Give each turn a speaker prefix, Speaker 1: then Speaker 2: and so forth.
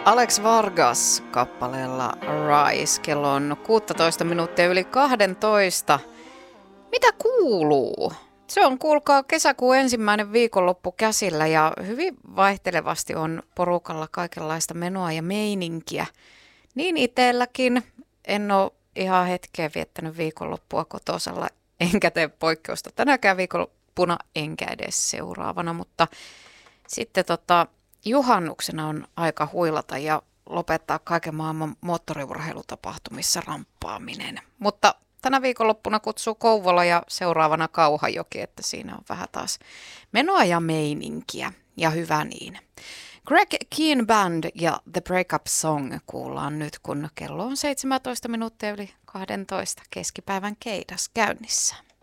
Speaker 1: Alex Vargas kappaleella Rise. Kello on 16 minuuttia yli 12. Mitä kuuluu? Se on, kuulkaa, kesäkuun ensimmäinen viikonloppu käsillä ja hyvin vaihtelevasti on porukalla kaikenlaista menoa ja meininkiä. Niin itselläkin en ole ihan hetkeä viettänyt viikonloppua kotosalla, enkä tee poikkeusta tänäkään viikonloppuna, enkä edes seuraavana, mutta sitten juhannuksena on aika huilata ja lopettaa kaiken maailman moottoriurheilutapahtumissa ramppaaminen. Mutta tänä viikonloppuna kutsuu Kouvola ja seuraavana Kauhajoki, että siinä on vähän taas menoa ja meininkiä ja hyvä niin. Greg Keen Band ja The Breakup Song kuullaan nyt, kun kello on 17 minuuttia yli 12 keskipäivän keidas käynnissä.